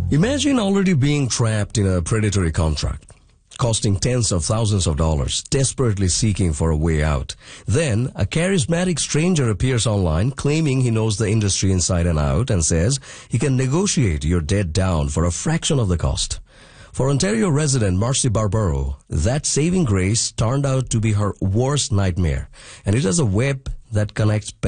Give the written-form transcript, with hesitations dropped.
Imagine already being trapped in a predatory contract, costing tens of thousands of dollars, desperately seeking for a way out. Then, a charismatic stranger appears online claiming he knows the industry inside and out and says he can negotiate your debt down for a fraction of the cost. For Ontario resident Marcy Barbaro, that saving grace turned out to be her worst nightmare, and it has a web that connects